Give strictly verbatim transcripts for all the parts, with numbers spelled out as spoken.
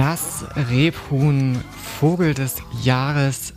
Das Rebhuhn, Vogel des Jahres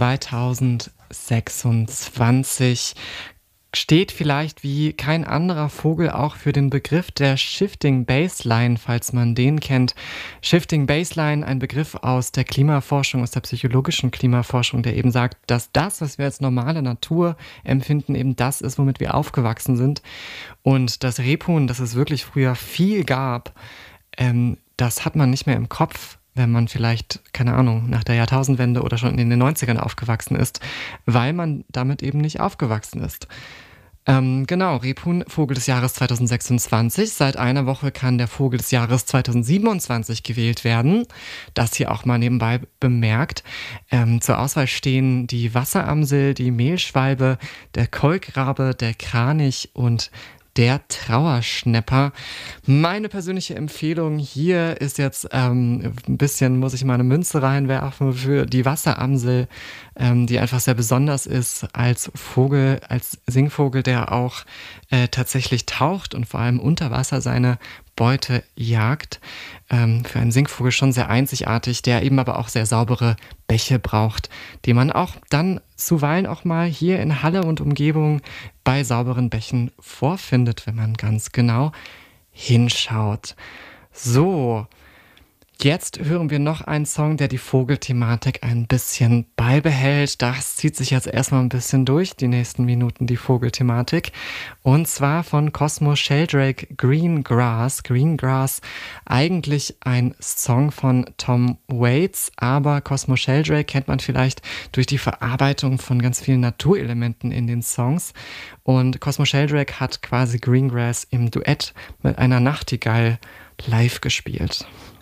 zweitausendsechsundzwanzig, steht vielleicht wie kein anderer Vogel auch für den Begriff der Shifting Baseline, falls man den kennt. Shifting Baseline, ein Begriff aus der Klimaforschung, aus der psychologischen Klimaforschung, der eben sagt, dass das, was wir als normale Natur empfinden, eben das ist, womit wir aufgewachsen sind. Und das Rebhuhn, das es wirklich früher viel gab, ähm, das hat man nicht mehr im Kopf, wenn man vielleicht, keine Ahnung, nach der Jahrtausendwende oder schon in den neunzigern aufgewachsen ist, weil man damit eben nicht aufgewachsen ist. Ähm, genau, Rebhuhn, Vogel des Jahres zweitausendsechsundzwanzig. Seit einer Woche kann der Vogel des Jahres zweitausendsiebenundzwanzig gewählt werden. Das hier auch mal nebenbei bemerkt. Ähm, zur Auswahl stehen die Wasseramsel, die Mehlschwalbe, der Kolkrabe, der Kranich und der Trauerschnäpper. Meine persönliche Empfehlung hier ist jetzt ähm, ein bisschen, muss ich mal eine Münze reinwerfen für die Wasseramsel, ähm, die einfach sehr besonders ist als Vogel, als Singvogel, der auch äh, tatsächlich taucht und vor allem unter Wasser seine Beute jagt. Ähm, für einen Singvogel schon sehr einzigartig, der eben aber auch sehr saubere Bäche braucht, die man auch dann zuweilen auch mal hier in Halle und Umgebung bei sauberen Bächen vorfindet, wenn man ganz genau hinschaut. So, jetzt hören wir noch einen Song, der die Vogelthematik ein bisschen beibehält. Das zieht sich jetzt erstmal ein bisschen durch, die nächsten Minuten, die Vogelthematik. Und zwar von Cosmo Sheldrake, Greengrass. Greengrass, eigentlich ein Song von Tom Waits, aber Cosmo Sheldrake kennt man vielleicht durch die Verarbeitung von ganz vielen Naturelementen in den Songs. Und Cosmo Sheldrake hat quasi Greengrass im Duett mit einer Nachtigall live gespielt.